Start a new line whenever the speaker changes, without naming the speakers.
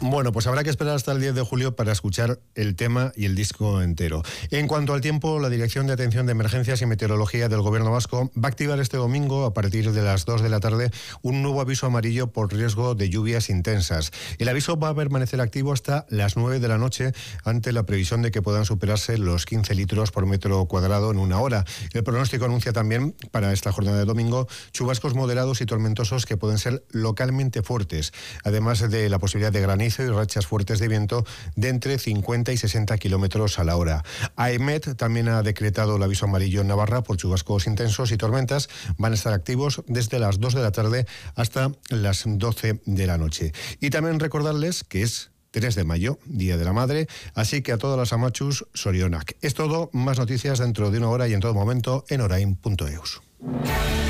Bueno, pues habrá que esperar hasta el 10 de julio para escuchar el tema y el disco entero. En cuanto al tiempo, la Dirección de Atención de Emergencias y Meteorología del Gobierno vasco va a activar este domingo, a partir de las 2 de la tarde, un nuevo aviso amarillo por riesgo de lluvias intensas. El aviso va a permanecer activo hasta las 9 de la noche, ante la previsión de que puedan superarse los 15 litros por metro cuadrado en una hora. El pronóstico anuncia también, para esta jornada de domingo, chubascos moderados y tormentosos que pueden ser localmente fuertes, además de la posibilidad de granizo y rachas fuertes de viento de entre 50 y 60 kilómetros a la hora. AEMET también ha decretado el aviso amarillo en Navarra por chubascos intensos y tormentas. Van a estar activos desde las 2 de la tarde hasta las 12 de la noche. Y también recordarles que es 3 de mayo, Día de la Madre, así que a todas las amachus, sorionak. Es todo, más noticias dentro de una hora y en todo momento en orain.eus.